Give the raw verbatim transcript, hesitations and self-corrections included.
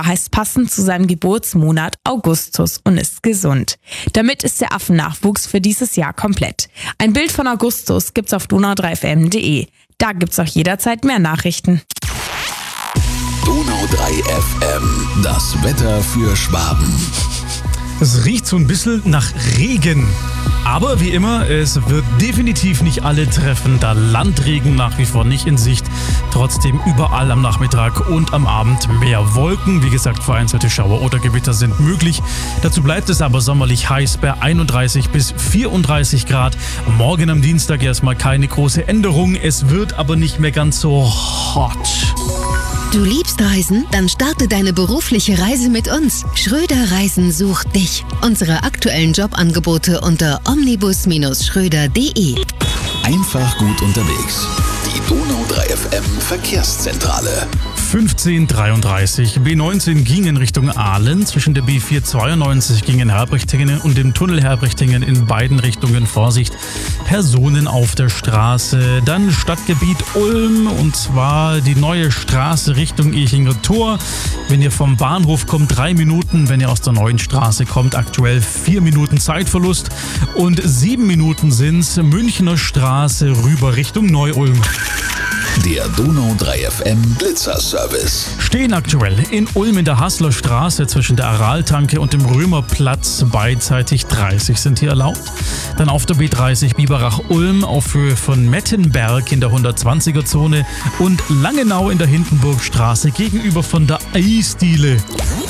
heißt passend zu seinem Geburtsmonat Augustus und ist gesund. Damit ist der Affennachwuchs für dieses Jahr komplett. Ein Bild von Augustus gibt's auf donau drei f m punkt d e. Da gibt's auch jederzeit mehr Nachrichten. Donau drei F M, das Wetter für Schwaben. Es riecht so ein bisschen nach Regen. Aber wie immer, es wird definitiv nicht alle treffen, da Landregen nach wie vor nicht in Sicht. Trotzdem überall am Nachmittag und am Abend mehr Wolken. Wie gesagt, vereinzelte Schauer oder Gewitter sind möglich. Dazu bleibt es aber sommerlich heiß bei einunddreißig bis vierunddreißig Grad. Morgen am Dienstag erstmal keine große Änderung. Es wird aber nicht mehr ganz so hot. Du liebst Reisen? Dann starte deine berufliche Reise mit uns. Schröder Reisen sucht dich. Unsere aktuellen Jobangebote unter omnibus Schröder punkt de. Einfach gut unterwegs. Die Donau drei F M Verkehrszentrale. fünfzehn dreiunddreißig. B neunzehn ging in Richtung Aalen. Zwischen der B vierhundertzweiundneunzig ging in Herbrechtingen und dem Tunnel Herbrechtingen in beiden Richtungen Vorsicht. Personen auf der Straße. Dann Stadtgebiet Ulm und zwar die neue Straße Richtung Echinger Tor. Wenn ihr vom Bahnhof kommt, drei Minuten. Wenn ihr aus der neuen Straße kommt, aktuell vier Minuten Zeitverlust. Und sieben Minuten sind's Münchner Straße rüber Richtung Neu-Ulm. Der Donau drei F M Blitzerservice. Stehen aktuell in Ulm in der Haßler Straße zwischen der Araltanke und dem Römerplatz. Beidseitig dreißig sind hier erlaubt. Dann auf der B dreißig Biberach-Ulm auf Höhe von Mettenberg in der hundertzwanziger Zone und Langenau in der Hindenburgstraße gegenüber von der Eisdiele.